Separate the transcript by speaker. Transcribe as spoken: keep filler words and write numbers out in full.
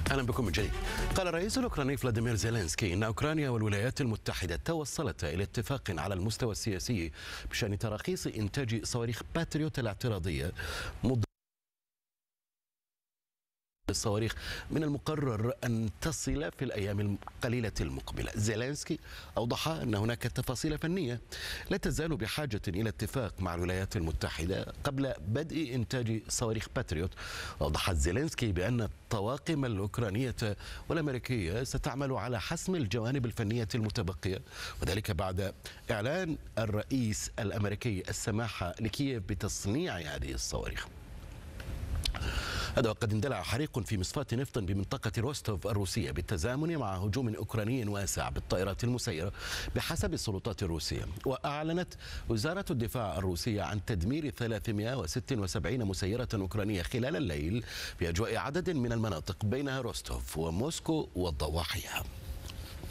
Speaker 1: أهلا بكم من جديد. قال الرئيس الأوكراني فلاديمير زيلينسكي إن أوكرانيا والولايات المتحدة توصلتا إلى اتفاق على المستوى السياسي بشأن تراخيص إنتاج صواريخ باتريوت الاعتراضية الصواريخ من المقرر أن تصل في الأيام القليلة المقبلة. زيلينسكي أوضح أن هناك تفاصيل فنية لا تزال بحاجة إلى اتفاق مع الولايات المتحدة قبل بدء إنتاج صواريخ باتريوت. أوضح زيلينسكي بأن الطواقم الأوكرانية والأمريكية ستعمل على حسم الجوانب الفنية المتبقية، وذلك بعد إعلان الرئيس الأمريكي السماح لكييف بتصنيع هذه الصواريخ. هذا وقد اندلع حريق في مصفاة نفط بمنطقة روستوف الروسية بالتزامن مع هجوم أوكراني واسع بالطائرات المسيرة بحسب السلطات الروسية. وأعلنت وزارة الدفاع الروسية عن تدمير ثلاثمائة وستة وسبعين مسيرة أوكرانية خلال الليل في أجواء عدد من المناطق بينها روستوف وموسكو والضواحيها.